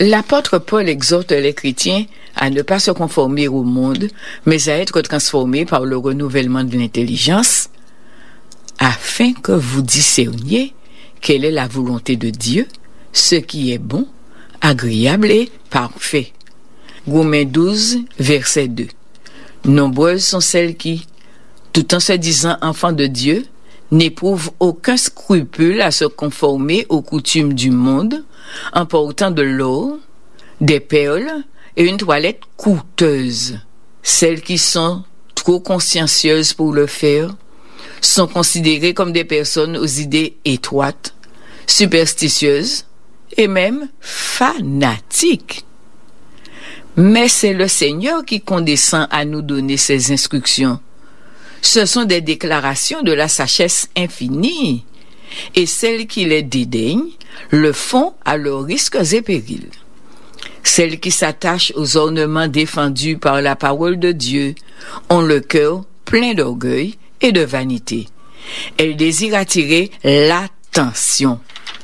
L'apôtre Paul exhorte les chrétiens à ne pas se conformer au monde, mais à être transformés par le renouvellement de l'intelligence, afin que vous discerniez quelle est la volonté de Dieu, ce qui est bon, agréable et parfait. Romains 12, verset 2. Nombreuses sont celles qui, tout en se disant enfants de Dieu, n'éprouvent aucun scrupule à se conformer aux coutumes du monde, en portant de l'or, des perles et une toilette coûteuse. Celles qui sont trop consciencieuses pour le faire sont considérées comme des personnes aux idées étroites, superstitieuses et même fanatiques. Mais c'est le Seigneur qui condescend à nous donner ses instructions. Ce sont des déclarations de la sagesse infinie, et celles qui les dédaignent le font à leurs risques et périls. Celles qui s'attachent aux ornements défendus par la parole de Dieu ont le cœur plein d'orgueil et de vanité. Elles désirent attirer l'attention.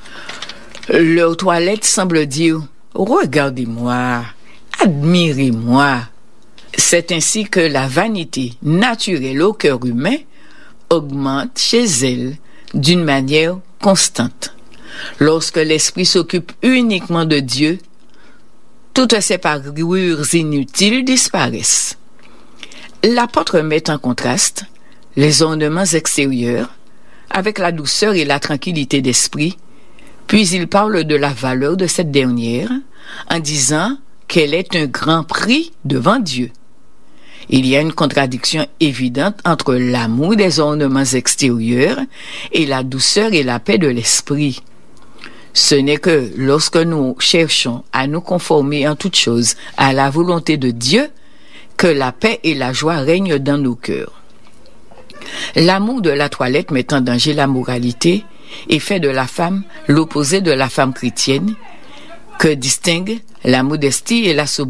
Leur toilette semble dire « Regardez-moi, admirez-moi ». C'est ainsi que la vanité naturelle au cœur humain augmente chez elle d'une manière constante. Lorsque l'esprit s'occupe uniquement de Dieu, toutes ces parures inutiles disparaissent. L'apôtre met en contraste les ornements extérieurs avec la douceur et la tranquillité d'esprit, puis il parle de la valeur de cette dernière en disant qu'elle est un grand prix devant Dieu. Il y a une contradiction évidente entre l'amour des ornements extérieurs et la douceur et la paix de l'esprit. Ce n'est que lorsque nous cherchons à nous conformer en toutes choses à la volonté de Dieu que la paix et la joie règnent dans nos cœurs. L'amour de la toilette met en danger la moralité et fait de la femme l'opposé de la femme chrétienne que distinguent la modestie et la sobriété.